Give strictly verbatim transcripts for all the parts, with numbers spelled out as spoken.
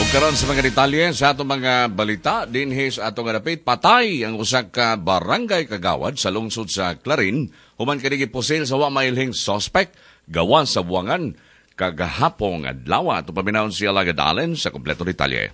karon sa mga detalye sa atong mga balita dinhi sa atong dapit, patay ang usa ka barangay kagawad sa lungsod sa Clarin human kini gipusil sa wa mailhing suspect gawas sa buwangan kagahapon adlaw. Ato paminaon si Alagad Allen sa kompleto detalye.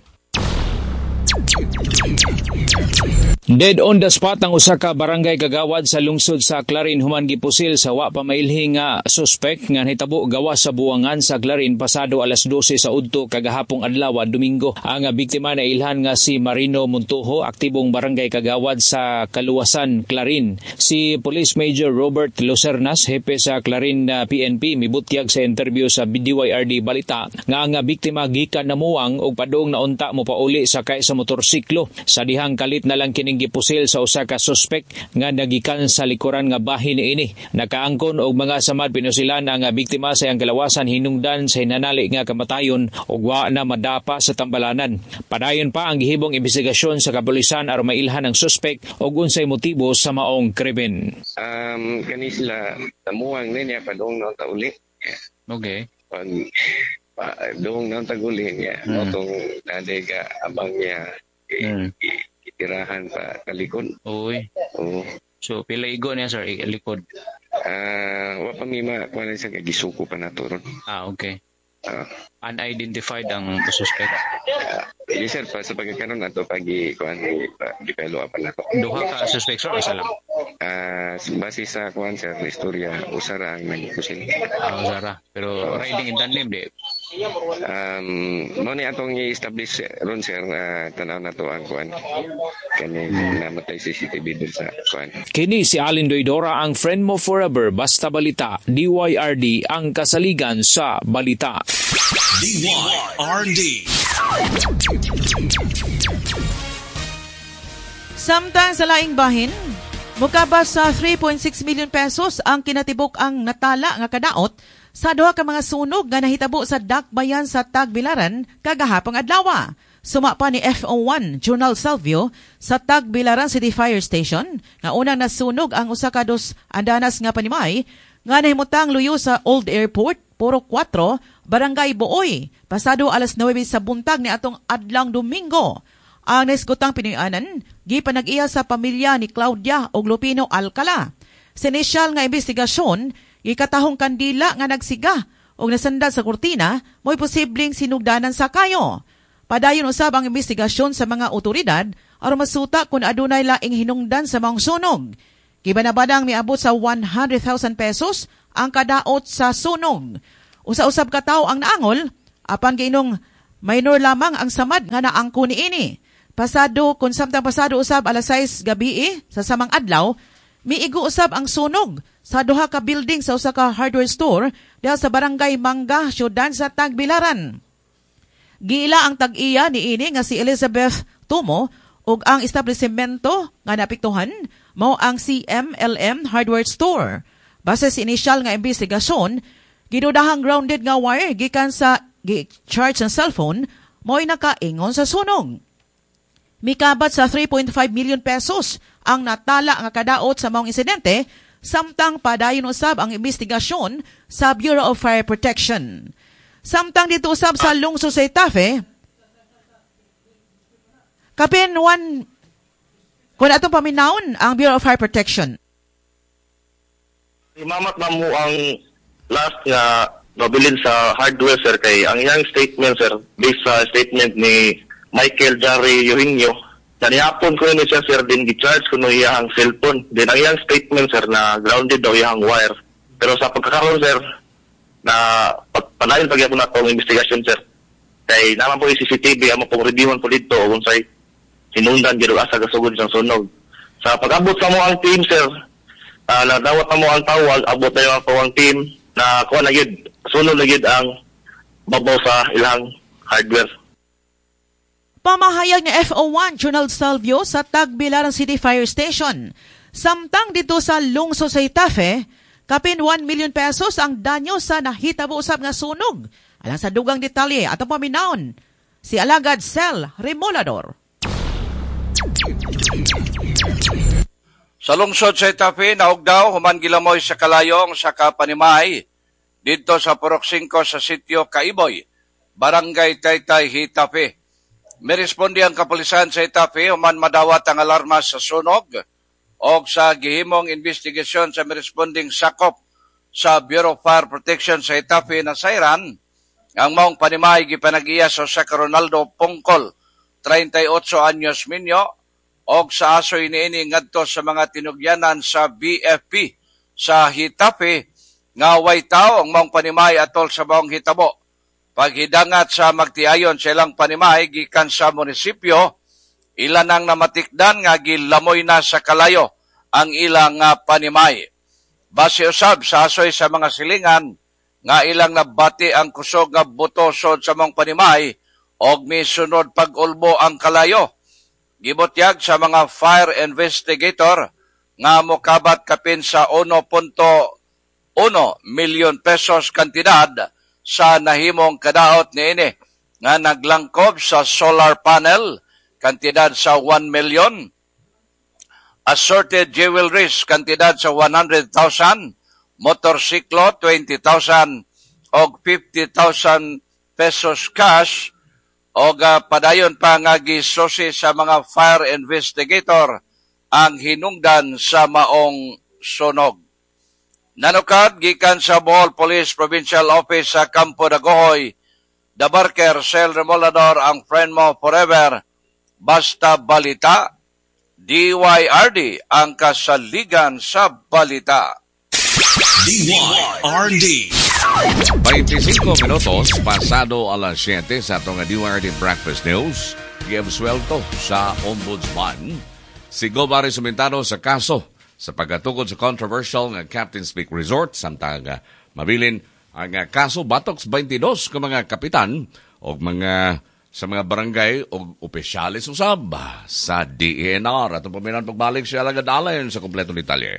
Dead on the spot ang usa ka barangay kagawad sa lungsod sa Clarin human gipusil sa wa pa mailhing nga suspect nga nahitabo gawas sa buwangan sa Clarin pasado alas dose sa udto kagahapong adlaw Domingo. Ang biktima na ilhan nga si Marino Montuho, aktibong barangay kagawad sa Kaluwasan, Clarin. Si Police Major Robert Lucernas, hepe sa Clarin na P N P, mibutyag sa interview sa D Y R D Balita nga ang biktima gikan namuwang og padung naunta mo pauli sakay sa motorsiklo. Sa dihang kalit na lang kining gipusil sa usa ka suspect nga nagikan sa likuran nga bahin niini. Nakaangkon og mga samad pinusilan ang biktima sa iyang kalawasan hinungdan sa hinanali nga kamatayon ug wa na madapa sa tambalanan. Padayon pa ang gihibong investigasyon sa kapulisan aron mailhan ang suspect og unsay motibo sa maong krimen. Um kani sila tamuang na niya padung na tauli. Okay. Pag pa dong nang tagulin niya hmm. Motong nadega abang niya hmm. Itirahan pa kalikod. Uy. Oo. So pila igo niya sir likod? Ah, uh, wa pa mi ma kuan sa gisuko pa naturon. Ah, okay. Uh, Unidentified ang suspect. Uh, yes sir, pa sa pagkakaroon nato pagi kuan di pelo pa nato. Duha ka suspect sir isa lang. Ah, uh, base sa kuan sir istorya usara ang nagpusil. Ah, usara. Pero riding in tandem di. Um, mo ni atong i-establish ron sir uh, tanaw na to ang kuan kani hmm. namatay si C C T V dun sa kuan. Kini si Alin Doidora, ang friend mo forever, basta balita. D Y R D ang kasaligan sa balita. D Y R D. Samtang sa laing bahin, mukabas sa three point six million pesos ang kinatibok ang natala nga kadaot sa duha ka mga sunog nga nahitabo sa dakbayan sa Tagbilaran kagahapong adlaw. Suma pa ni F O one Journal Salvio sa Tagbilaran City Fire Station nga unang nasunog ang usa ka dos andanas nga panimay nga nahimutang luyo sa Old Airport, Puro four, Barangay Buoy, pasado alas nuwebe sa buntag ni atong adlang Domingo. Ang naisgutang pinuyanan, gipanag-iya sa pamilya ni Claudia og Lupino Alcala. Sa inisyal nga investigasyon, ikatahong kandila nga nagsiga o nasandal sa kurtina, mo'y posibleng sinugdanan sa kayo. Padayon usab ang investigasyon sa mga otoridad aron masuta kung adunay laing hinungdan sa mga sunog. Gibanabadang miabot sa one hundred thousand pesos ang kadaot sa sunog. Usa-usab ka tawo ang naangol, apan ginong minor lamang ang samad nga naangko niini. Pasado, kung samtang pasado usab alas sais gabi sa samang adlaw, miigo usab ang sunog sa duha ka building sa usa ka hardware store diha sa Barangay Mangga, syudad sa Tagbilaran. Giila ang tag-iya ni ini nga si Elizabeth Tumo ug ang establishmento nga napiktuhan mao ang C M L M Hardware Store. Base sa inisyal nga investigasyon, gidudahang grounded nga wire gikan sa gi-charge ng cellphone mo'y nakaingon sa sunog. Mikabat sa three point five million pesos ang natala nga kadaot sa maong insidente, samtang padayon usab ang investigasyon sa Bureau of Fire Protection. Samtang dito usab sa lungsod sa Itafe, kapin one, kung atong paminawon ang Bureau of Fire Protection. Imamat na mo ang last nga nabilin sa hardware sir kay ang iyang statement sir based sa statement ni Michael Jari Eugenio na niyapon ko ni siya sir din gi-charge ko no iyang cellphone din ang iyang statement sir na grounded daw iyang wire pero sa pagkakaroon sir na pagpanayon pagyapon na itong investigasyon sir kay naman po yung C C T V amo pong reviewon po dito kung sa'y sinundan giro asa gasugod siyang sunog sa pag-abot sa mo ang team sir uh, nadawat na mo ang tawag abot na yung ang team na kuha na yun sunod na yun ang babaw sa ilang hardware. Pamahayag ni F O one Journal Salvio sa Tagbilaran City Fire Station. Samtang dito sa lungsod sa Itafe, kapin one million pesos ang danyo sa nahitabo usab nga sunog. Alang sa dugang detalye atong paminaon, si Alagad Cel Remolador. Sa lungsod sa Itafe, naugdaw human gilamoy sa kalayong sa kapanimay dito sa Purok five sa sitio Kaiboy, Barangay Taytay, Itafe. Miresponde ang kapulisan sa Itapi human madawat ang alarma sa sunog o sa gihimong investigasyon sa miresponding sakop sa Bureau of Fire Protection sa Itapi na sayran ang maong panimay gipanag-iya sa Jose Ronaldo Pongkol, thirty-eight anyos minyo, o sa asoy niini ngadto sa mga tinugyanan sa B F P sa Itapi nga way tao ang maong panimay atol sa maong hitabo. Paghidangat sa magtiayon sa ilang panimay gikan sa munisipyo, ilan ang namatikdan nga gilamoy na sa kalayo ang ilang uh, panimay. Base usab sa asoy sa mga silingan nga ilang nabati ang kusog nga buto sod sa mong panimay og misunod pag-ulbo ang kalayo. Gibutyag sa mga fire investigator nga mokabat kapin sa one point one milyon pesos kantidad sa nahimong kadaot niini nga naglangkob sa solar panel kantidad sa one million, assorted jewelries kantidad sa one hundred thousand, motorsiklo twenty thousand og fifty thousand pesos cash og uh, padayon pa nga gisusi sa mga fire investigator ang hinungdan sa maong sunog. Nanukad gikan sa Bohol Police Provincial Office sa Campo Dagohoy, The Barker, Sel Remolador, ang friend mo forever, basta balita, D Y R D ang kasaligan sa balita. D Y R D. twenty-five minutos pasado alas siyete sa itong D Y R D Breakfast News. Giabsuelto sa Ombudsman si Gobari Sumentado sa kaso sa pagkatukod sa controversial nga Captain's Peak Resort samtang uh, mabilin ang uh, kaso batok sa twenty-two ka mga kapitan o mga sa mga barangay o opisyalis usab sa D E N R. Atong paminan pagbalik siya alagad alayon sa kompletong detalye.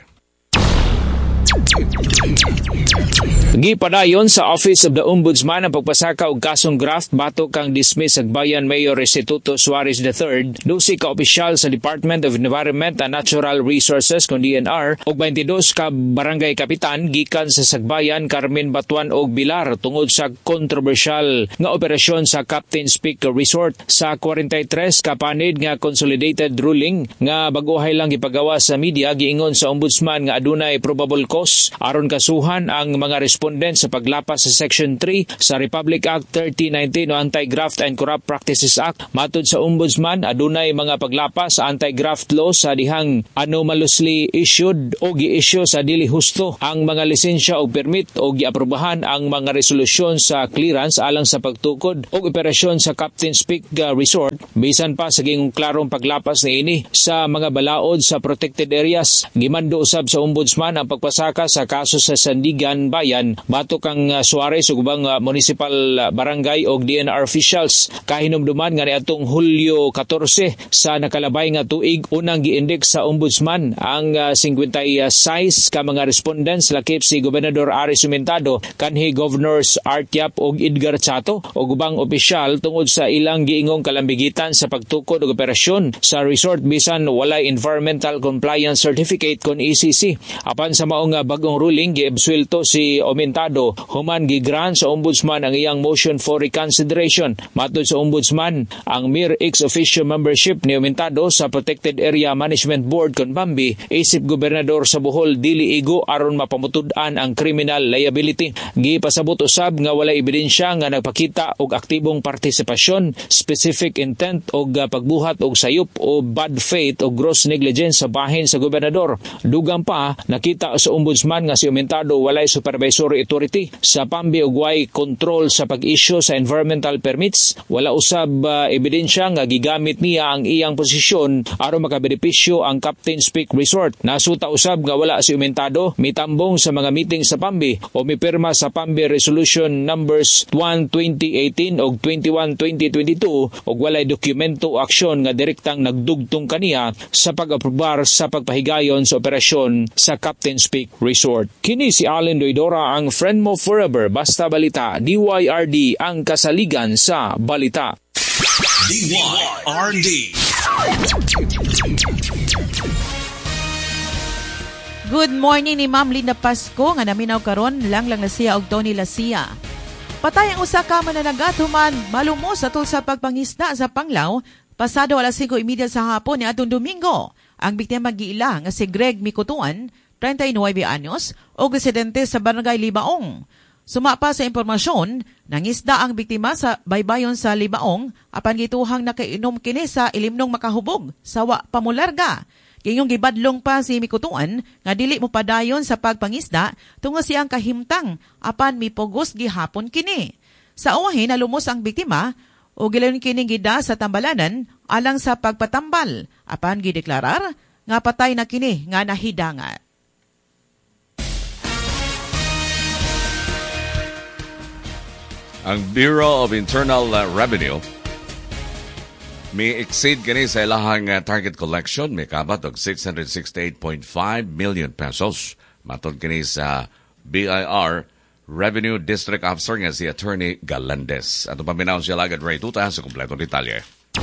Gipadayon sa Office of the Ombudsman ang pagpasaka og kasong graft batok kang dismiss ag Bayan Mayor Restituto Suarez the third, dusi ka opisyal sa Department of Environment and Natural Resources kon D N R ug twenty-two ka barangay kapitan gikan sa Sagbayan, Carmen Batuan ug Bilar tungod sa kontrobersyal nga operasyon sa Captain's Peak Resort. Sa forty-three ka panid nga consolidated ruling nga baguhay lang gipagawa sa media, giingon sa Ombudsman nga adunay probable cause aron kasuhan ang mga respondent sa paglapas sa Section three sa Republic Act thirty nineteen o Anti-Graft and Corrupt Practices Act. Matod sa Ombudsman, adunay mga paglapas sa anti-graft law sa dihang anomalously issued o gi-issue sa dili husto ang mga lisensya o permit o giaprobahan ang mga resolusyon sa clearance alang sa pagtukod o operasyon sa Captain's Peak Resort bisan pa sa gingong klarong paglapas niini sa mga balaod sa protected areas. Gimando usab sa Ombudsman ang pagpasaka sa kaso sa Sandigan Bayan batok kang uh, Suarez ug ubang uh, municipal uh, barangay og D N R officials. Kahinumduman nga niadtong Hulyo fourteen sa nakalabay nga tuig unang gi-index sa Ombudsman ang uh, fifty-six ka mga respondents lakip si Gobernador Ari Sumentado, kanhi Governors Art Yap ug Edgar Chato ug ubang opisyal tungod sa ilang giingong kalambigitan sa pagtukod og operasyon sa resort bisan walay environmental compliance certificate kon E C C. Apan sa maong uh, bagong ruling giabsuelto si Omentado human gigrant sa Ombudsman ang iyang motion for reconsideration. Matod sa Ombudsman, ang mere ex officio membership ni Omentado sa Protected Area Management Board kon Bambi isip gobernador sa Bohol dili igo aron mapamutud-an ang criminal liability. Gipasabot usab nga walay ebidensya nga nagpakita og aktibong partisipasyon, specific intent og uh, pagbuhat og sayop o bad faith o gross negligence sa bahin sa gobernador. Dugang pa nakita sa Ombudsman nga si Omentado walay supervisory authority sa pambi ug way control sa pag-issue sa environmental permits. Wala usab uh, ebidensya nga gigamit niya ang iyang posisyon aron makabenepisyo ang Captain's Peak Resort. Nasuta usab nga wala si Omentado mitambong sa mga meeting sa pambi o mipirma sa pambi resolution numbers one twenty eighteen ug twenty-one twenty twenty-two ug walay dokumento o aksyon nga direktang nagdugtong kaniya sa pag-aprobar sa pagpahigayon sa operasyon sa Captain's Peak Resort. Kini si Allen Doidora, ang friend mo forever, basta balita. D Y R D ang kasaligan sa balita. D Y R D. Good morning ni Ma'am Linda Pasco nga naminaw karon lang lang na siya og Tony Lasia. Patay ang usa ka mananagat human malumos atol sa pagpangisda sa Panglao pasado alas singko trenta sa hapon ni atong Domingo. Ang biktima giila nga si Greg Mikutuan, thirty-nine anyos, o residente sa Barangay Libaong. Sumapa sa impormasyon, nangisda ang biktima sa baybayon sa Libaong apan gituhang nakainom kini sa ilimnong makahubog sa wa pamularga. Kayong gibadlong pa si Mikutuan nga dili mo padayon sa pagpangisda tungo siyang kahimtang apan mipugos gihapon kini. Sa uwahin nalumos ang biktima o gilayon kini gida sa tambalanan alang sa pagpatambal apan gideklarar nga patay na kini nga nahidangat. Ang Bureau of Internal Revenue may exceed kini sa ilahang uh, target collection, may kabat og six hundred sixty-eight point five million pesos. Matod kini sa B I R Revenue District Officer nga si Attorney Galandes. Ato paminaw siya lagad Ray Tuta sa kompletong detalye.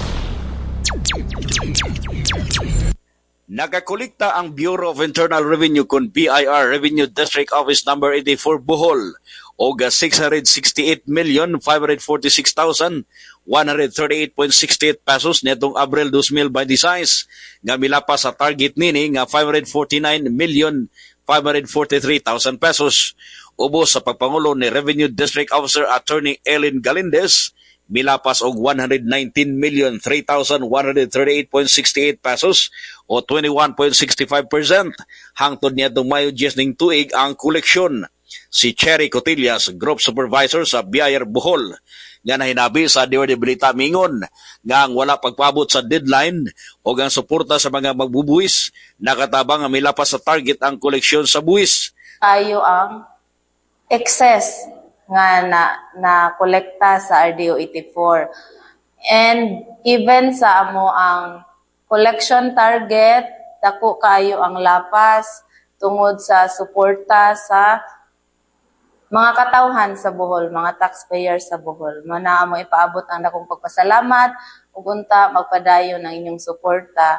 Nagakolekta ang Bureau of Internal Revenue kon B I R Revenue District Office number eighty-four Bohol og six hundred sixty-eight million five hundred forty-six thousand one hundred thirty-eight point six eight pesos netong Abril twenty twenty-six nga milapas sa target nini nga five hundred forty-nine million five hundred forty-three thousand pesos. Ubos sa pagpangulo ni Revenue District Officer Attorney Ellen Galindes, milapas og one hundred nineteen million three thousand one hundred thirty-eight point six eight pesos o twenty-one point six five percent. Hangtod niadtong Mayo diyes ning tuig ang koleksyon. Si Cherry Cotillas, Group Supervisor sa B I R Bohol, nga nahinabi sa D O D Balita Mingon nga ang wala pagpabot sa deadline o ang suporta sa mga magbubuwis, nakatabang ang milapas sa target ang koleksyon sa buwis. Ayo ang excess nga na na kolekta sa R D O eighty-four. And even sa amo ang collection target, dako kayo ang lapas tungod sa suporta sa mga katawhan sa Bohol, mga taxpayer sa Bohol. Mana mo ipaabot ang dakong pagpasalamat ug unta magpadayon ang inyong suporta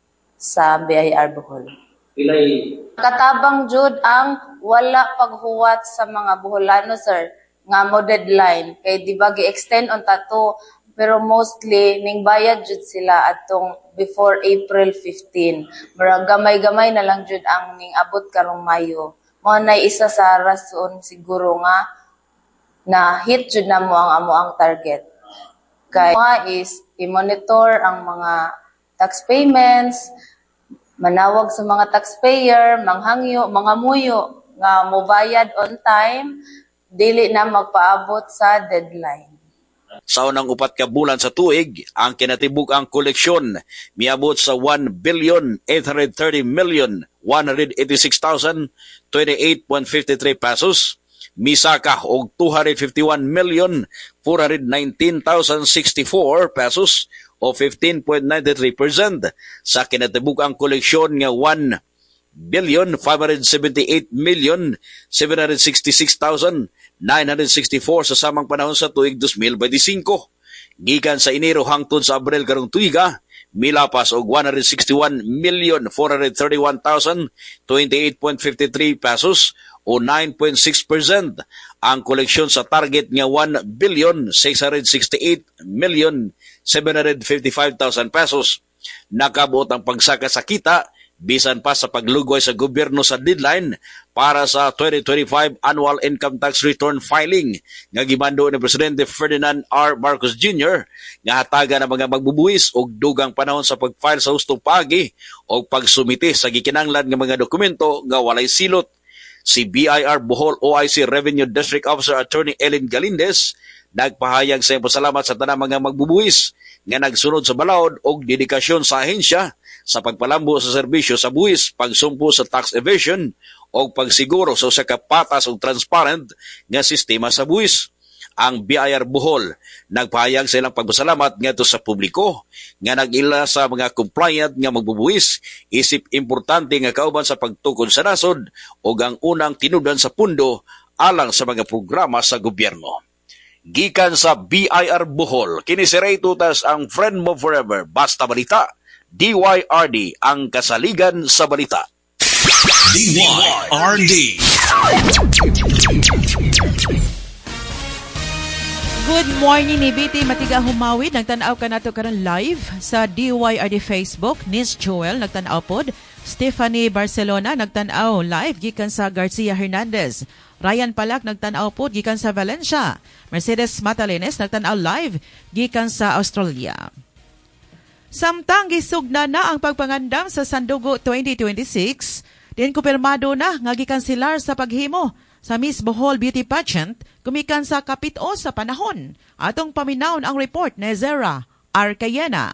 sa B I R Bohol. Pilay Katabang jud ang wala paghuwat sa mga Boholano, sir, nga mo deadline kay di ba gi-extend on tato pero mostly ning bayad jud sila atong before April fifteenth. Mura gamay-gamay na lang jud ang ning abot karong Mayo. Mo na isa sa rason siguro nga na hit jud na mo ang amo ang target. Kay mga is i-monitor ang mga tax payments, manawag sa mga taxpayer, manghangyo, mga muyo nga mobayad on time, dili na magpaabot sa deadline. Sa unang upat ka bulan sa tuig, ang kinatibuk ang koleksyon miabot sa one billion eight hundred thirty million one hundred eighty-six thousand twenty-eight point five three pesos, misaka og two hundred fifty-one million four hundred nineteen thousand sixty-four pesos o fifteen point nine three percent sa kinatibuk ang koleksyon nga one billion five hundred seventy-eight million seven hundred sixty-six thousand nine hundred sixty-four sa samang panahon sa tuig twenty twenty-five. Gikan sa Enero hangtod sa Abril karong tuiga, milapas og one hundred sixty-one million four hundred thirty-one thousand twenty-eight point five three pesos o nine point six percent ang koleksyon sa target nga one billion six hundred sixty-eight million seven hundred fifty-five thousand pesos. Nakabot ang pagsaka sa kita bisan pa sa paglugway sa gobyerno sa deadline para sa twenty twenty-five annual income tax return filing nga gimando ni Presidente Ferdinand R. Marcos Junior nga hatagan ang mga magbubuwis og dugang panahon sa pag-file sa hustong paagi o pagsumite sa gikinahanglan nga mga dokumento nga walay silot. Si B I R Bohol O I C Revenue District Officer Attorney Ellen Galindes nagpahayag sa pasalamat sa tanang mga magbubuwis nga nagsunod sa balaod og dedikasyon sa ahensya sa pagpalambo sa serbisyo sa buwis, pagsumpo sa tax evasion o pagsiguro sa usa ka patas ug transparent nga sistema sa buwis. Ang B I R Bohol nagpahayag sa ilang pagpasalamat ngadto sa publiko nga nag-ila sa mga compliant nga magbubuwis, isip importante nga kauban sa pagtukod sa nasod o ang unang tinudan sa pundo alang sa mga programa sa gobyerno. Gikan sa B I R Bohol, kini si Ray Tutas, ang friend mo forever, basta balita. D Y R D, ang kasaligan sa balita. D Y R D. Good morning ni B T Matiga Humawid. Nagtanaw ka nato karon live sa D Y R D Facebook. Nis Joel nagtanaw pod. Stephanie Barcelona nagtanaw live gikan sa Garcia Hernandez. Ryan Palak nagtanaw pod gikan sa Valencia. Mercedes Matalenes nagtanaw live gikan sa Australia. Samtang gisugna na ang pagpangandam sa Sandugo twenty twenty-six, din kumpirmado na nga gikanselar sa paghimo sa Miss Bohol Beauty Pageant gumikan sa kapit-o sa panahon. Atong paminawon ang report ni Zera Arcayena.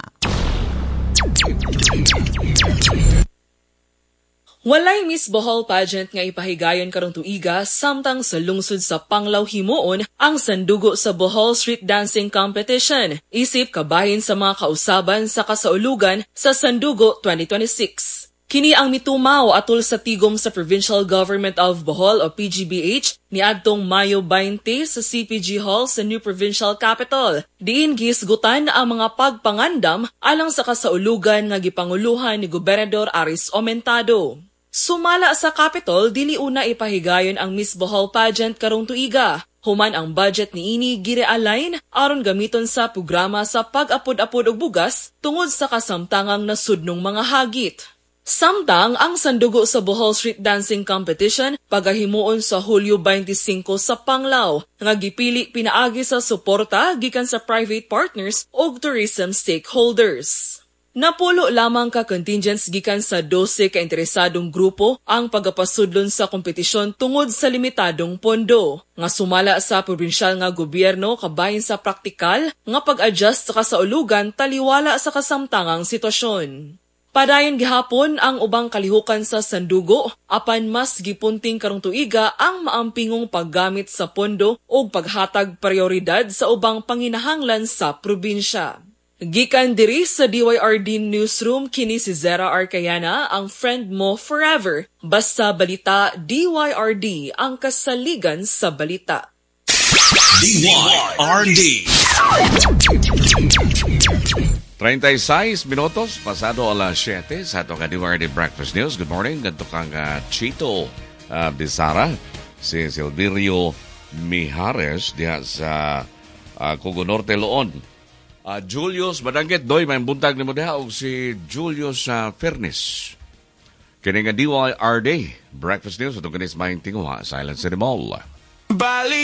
Walay Miss Bohol Pageant nga ipahigayon karong tuiga samtang sa lungsod sa Panglao himuon ang sandugo sa Bohol Street Dancing Competition isip kabahin sa mga kausaban sa kasaulugan sa Sandugo twenty twenty-six. Kini ang mitumaw atol sa tigom sa Provincial Government of Bohol o P G B H niadtong Mayo twenty sa C P G Hall sa New Provincial Capital. Diin gisgutan ang mga pagpangandam alang sa kasaulugan nga gipanguluhan ni Gobernador Aris Omentado. Sumala sa Capitol, dili una ipahigayon ang Miss Bohol Pageant karong tuiga. Human ang budget ni ini gire-align aron gamiton sa programa sa pag-apod-apod og bugas tungod sa kasamtangang nasudnong mga hagit. Samtang ang sandugo sa Bohol Street Dancing Competition pagahimuon sa Hulyo twenty-five sa Panglao nga gipili pinaagi sa suporta gikan sa private partners ug tourism stakeholders. Napulo lamang ka contingents gikan sa twelve ka interesadong grupo ang pagapasudlon sa kompetisyon tungod sa limitadong pondo nga sumala sa probinsyal nga gobyerno kabahin sa praktikal nga pag-adjust sa kasaulugan taliwala sa kasamtangang sitwasyon. Padayon gihapon ang ubang kalihukan sa sandugo apan mas gipunting karong tuiga ang maampingong paggamit sa pondo o paghatag prioridad sa ubang panginahanglan sa probinsya. Gikan diri sa D Y R D Newsroom kini si Zera Arcayana, ang friend mo forever. Basta balita D Y R D, ang kasaligan sa balita. D Y R D. thirty-six minutos, pasado alas siete sa itong D Y R D Breakfast News. Good morning, ganito kang uh, Chito uh, Bizarra, si Silverio Mijares diha sa uh, Cugo Norte, Loon. Uh, Julius Badanggit, doy, may buntag ni mo diha, o si Julius uh, Fernis. Kini nga D Y R D Breakfast News, itong kanis mahing tinguha, Silent City Mall. Bali